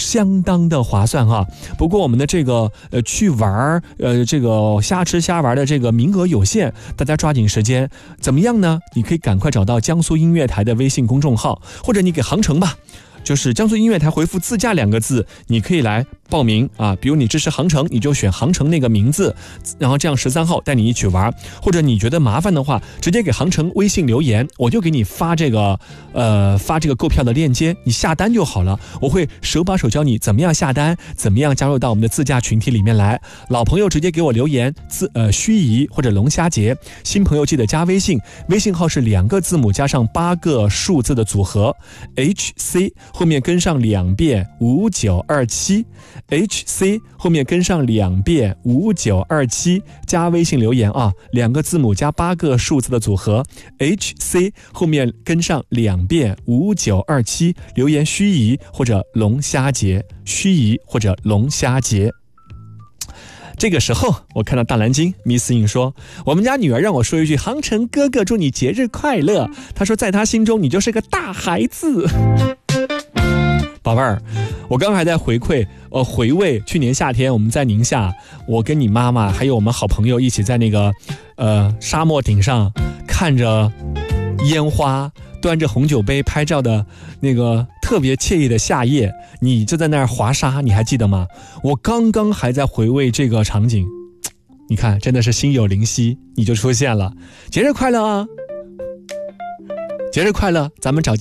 相当的划算哈。不过我们的这个去玩这个瞎吃瞎玩的这个名额有限，大家抓紧时间。怎么样呢？你可以赶快找到江苏音乐台的微信公众号，或者你给航程吧，就是江苏音乐台回复自驾2个字，你可以来报名啊。比如你支持航程，你就选航程那个名字，然后这样13号带你一起玩。或者你觉得麻烦的话，直接给航程微信留言，我就给你发这个购票的链接，你下单就好了。我会手把手教你怎么样下单，怎么样加入到我们的自驾群体里面来。老朋友直接给我留言盱眙或者龙虾节，新朋友记得加微信，微信号是2个字母加上8个数字的组合 HC， 后面跟上2遍5927， HC 后面跟上2遍5927，加微信留言啊，2个字母加8个数字的组合 HC 后面跟上2遍5927，留言盱眙或者龙虾节，盱眙或者龙虾节。这个时候我看到大蓝鲸Miss In 说，我们家女儿让我说一句，航程哥哥祝你节日快乐。她说在她心中你就是个大孩子。宝贝儿，我刚还在回味去年夏天我们在宁夏，我跟你妈妈还有我们好朋友一起在那个沙漠顶上看着烟花，端着红酒杯拍照的那个特别惬意的夏夜，你就在那儿滑沙，你还记得吗？我刚刚还在回味这个场景，你看真的是心有灵犀，你就出现了。节日快乐啊，节日快乐，咱们找